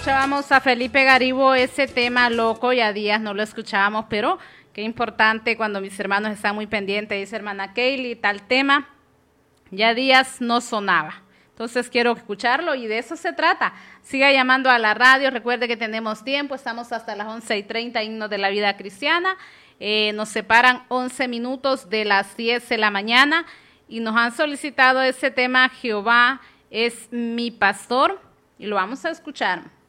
escuchábamos a Felipe Garibo, ese tema loco, ya días no lo escuchábamos, pero qué importante cuando mis hermanos están muy pendientes, dice hermana Kaylee, tal tema, ya días no sonaba. Entonces quiero escucharlo y de eso se trata. Siga llamando a la radio, recuerde que tenemos tiempo, estamos hasta las 11:30, himnos de la vida cristiana. Nos separan 11 minutos de las 10 de la mañana y nos han solicitado ese tema, Jehová es mi pastor, y lo vamos a escuchar.